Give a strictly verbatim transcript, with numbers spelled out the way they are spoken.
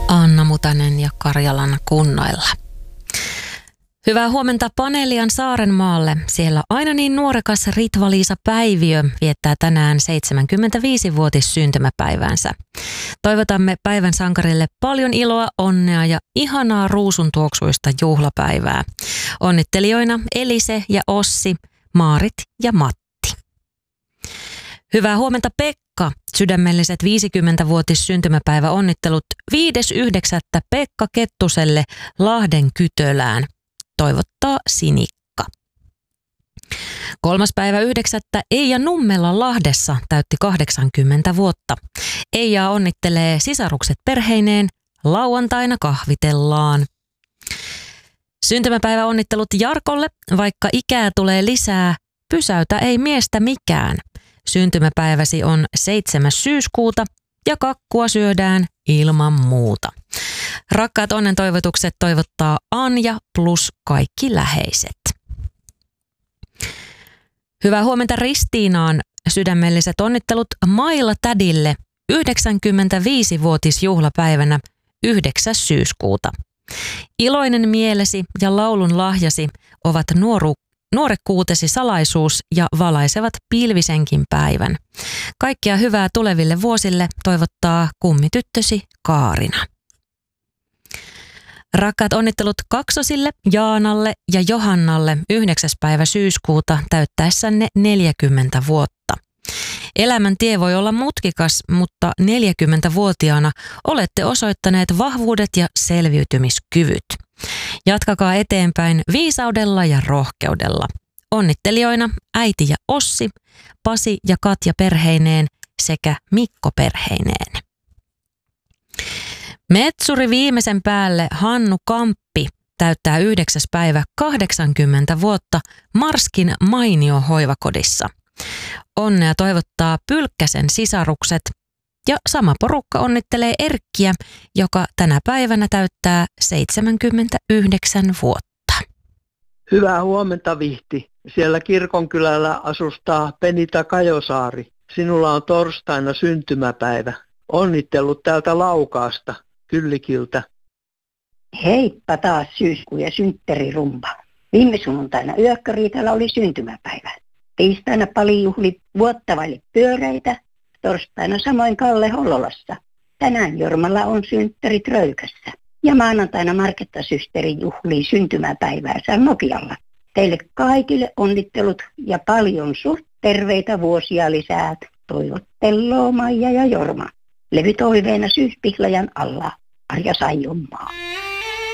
Anna Mutanen ja Karjalan kunnoilla. Hyvää huomenta Paneelian Saarenmaalle. Siellä aina niin nuorekas Ritva-Liisa Päiviö viettää tänään seitsemänkymmentäviisivuotis syntymäpäiväänsä. Toivotamme päivän sankarille paljon iloa, onnea ja ihanaa ruusuntuoksuista juhlapäivää. Onnittelijoina Elise ja Ossi, Maarit ja Matti. Hyvää huomenta Pekka. Sydämelliset viisikymmentävuotis syntymäpäivä onnittelut viides yhdeksättä Pekka Kettuselle Lahden Kytölään. Toivottaa Sinikka. Kolmas päivä yhdeksättä Eija Nummela Lahdessa täytti kahdeksankymmentä vuotta. Eija onnittelee sisarukset perheineen, lauantaina kahvitellaan. Syntymäpäivä onnittelut Jarkolle, vaikka ikää tulee lisää, pysäytä ei miestä mikään. Syntymäpäiväsi on seitsemäs syyskuuta ja kakkua syödään ilman muuta. Rakkaat onnen toivotukset toivottaa Anja plus kaikki läheiset. Hyvää huomenta Ristiinaan. Sydämelliset onnittelut Mailla tädille yhdeksänkymmentäviisivuotis juhlapäivänä yhdeksäs syyskuuta. Iloinen mielesi ja laulun lahjasi ovat nuoru, nuorekkuutesi salaisuus ja valaisevat pilvisenkin päivän. Kaikkia hyvää tuleville vuosille toivottaa kummityttösi Kaarina. Rakkaat onnittelut kaksosille, Jaanalle ja Johannalle yhdeksäs päivä syyskuuta täyttäessänne neljäkymmentä vuotta. Elämän tie voi olla mutkikas, mutta neljäkymmentävuotiaana olette osoittaneet vahvuudet ja selviytymiskyvyt. Jatkakaa eteenpäin viisaudella ja rohkeudella. Onnittelijoina äiti ja Ossi, Pasi ja Katja perheineen sekä Mikko perheineen. Metsuri viimeisen päälle Hannu Kamppi täyttää yhdeksäs päivä kahdeksankymmentä vuotta Marskin mainio hoivakodissa. Onnea toivottaa Pylkkäsen sisarukset ja sama porukka onnittelee Erkkiä, joka tänä päivänä täyttää seitsemänkymmentäyhdeksän vuotta. Hyvää huomenta Vihti. Siellä Kirkonkylällä asustaa Penita Kajosaari. Sinulla on torstaina syntymäpäivä. Onnittelut täältä Laukaasta, Kyllikiltä. Heippa taas syyskuu ja synttärirumba. Viime sunnuntaina Yökköriitalla oli syntymäpäivä. Tiistaina Pali juhli vuotta vaille pyöreitä. Torstaina samoin Kalle Hollolassa. Tänään Jormalla on synttärit Röykässä. Ja maanantaina Marketta-systeri juhlii syntymäpäiväänsä Nokialla. Teille kaikille onnittelut ja paljon suht terveitä vuosia lisää. Toivotteloo Maija ja Jorma. Levytoiveena syyspihlajan alla. Arja Saijonmaa.